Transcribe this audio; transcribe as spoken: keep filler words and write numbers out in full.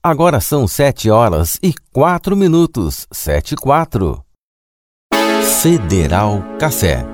Agora são sete horas e quatro minutos. Sete e quatro. Federal Café.